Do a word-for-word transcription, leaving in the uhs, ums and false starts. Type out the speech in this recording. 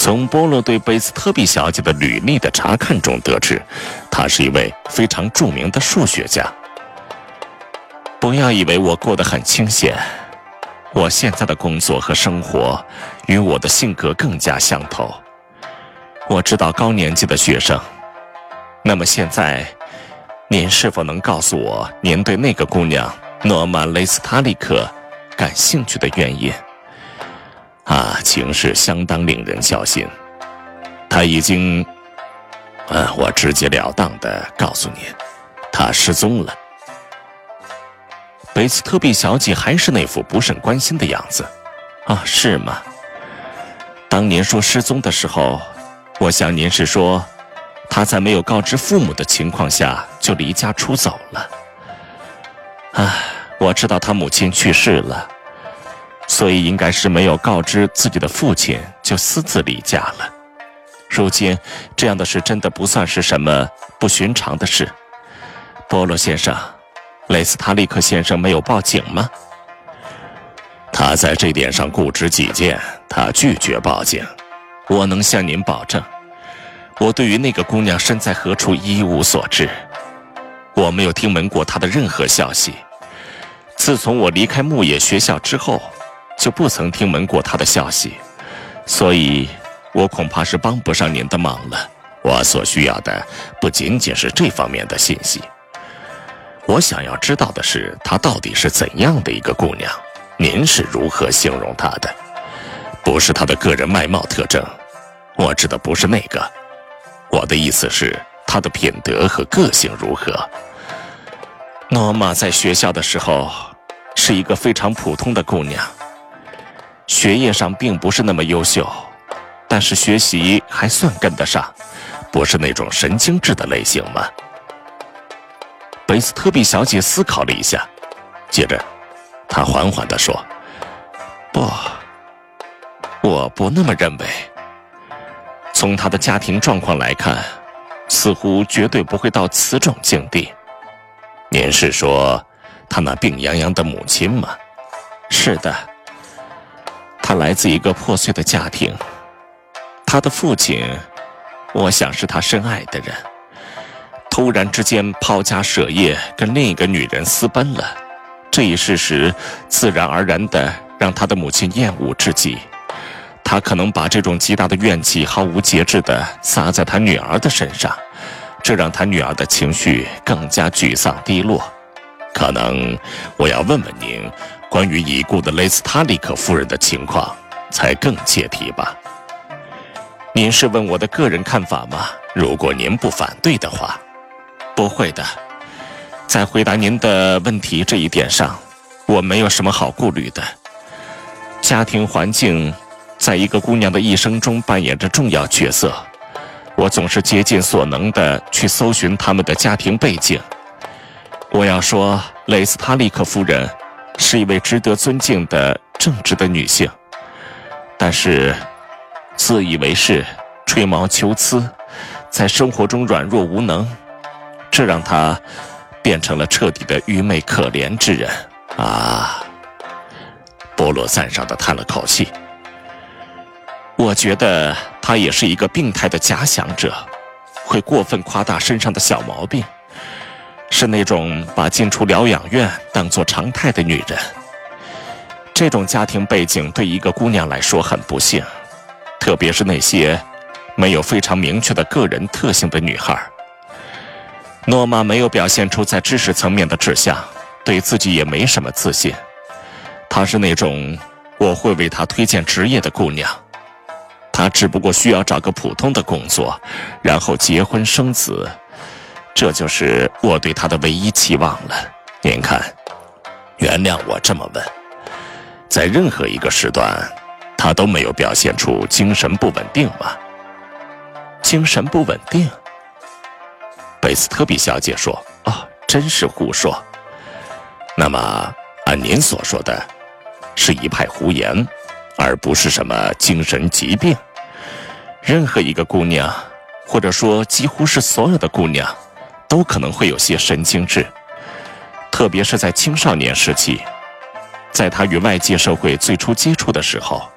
从波洛对贝斯特比小姐的履历的查看中得知，她是一位非常著名的数学家。不要以为我过得很清闲，我现在的工作和生活与我的性格更加相投。我知道高年级的学生，那么现在，您是否能告诉我您对那个姑娘诺曼·雷斯塔利克感兴趣的原因？啊，情势相当令人小心。他已经，呃，我直截了当地告诉您，他失踪了。贝斯特比小姐还是那副不甚关心的样子。啊，是吗？当您说失踪的时候，我想您是说，她在没有告知父母的情况下就离家出走了。唉，我知道她母亲去世了，所以应该是没有告知自己的父亲就私自离家了。如今这样的事真的不算是什么不寻常的事。波罗先生，雷斯塔利克先生没有报警吗？他在这点上固执己见，他拒绝报警。我能向您保证，我对于那个姑娘身在何处一无所知，我没有听闻过她的任何消息。自从我离开牧野学校之后，就不曾听闻过她的消息，所以我恐怕是帮不上您的忙了。我所需要的不仅仅是这方面的信息，我想要知道的是她到底是怎样的一个姑娘，您是如何形容她的？不是她的个人外貌特征，我指的不是那个。我的意思是她的品德和个性如何。诺玛在学校的时候是一个非常普通的姑娘，学业上并不是那么优秀，但是学习还算跟得上，不是那种神经质的类型吗？贝斯特比小姐思考了一下，接着她缓缓地说：不，我不那么认为。从她的家庭状况来看，似乎绝对不会到此种境地。您是说她那病怏怏的母亲吗？是的，她来自一个破碎的家庭，她的父亲，我想是她深爱的人，突然之间抛家舍业跟另一个女人私奔了。这一事实自然而然地让她的母亲厌恶至极，她可能把这种极大的怨气毫无节制地撒在她女儿的身上，这让她女儿的情绪更加沮丧低落。可能我要问问您关于已故的雷斯塔利克夫人的情况才更切题吧。您是问我的个人看法吗？如果您不反对的话。不会的，在回答您的问题这一点上，我没有什么好顾虑的。家庭环境在一个姑娘的一生中扮演着重要角色，我总是竭尽所能地去搜寻他们的家庭背景。我要说，雷斯塔利克夫人是一位值得尊敬的正直的女性，但是自以为是、吹毛求疵，在生活中软弱无能，这让她变成了彻底的愚昧可怜之人啊！波罗赞赏地叹了口气。我觉得他也是一个病态的假想者，会过分夸大身上的小毛病，是那种把进出疗养院当作常态的女人。这种家庭背景对一个姑娘来说很不幸，特别是那些没有非常明确的个人特性的女孩。诺玛没有表现出在知识层面的志向，对自己也没什么自信。她是那种我会为她推荐职业的姑娘，她只不过需要找个普通的工作，然后结婚生子，这就是我对她的唯一期望了。您看，原谅我这么问，在任何一个时段，她都没有表现出精神不稳定吗？精神不稳定？贝斯特比小姐说：哦，真是胡说。那么按您所说的，是一派胡言，而不是什么精神疾病。任何一个姑娘，或者说几乎是所有的姑娘，都可能会有些神经质，特别是在青少年时期，在她与外界社会最初接触的时候，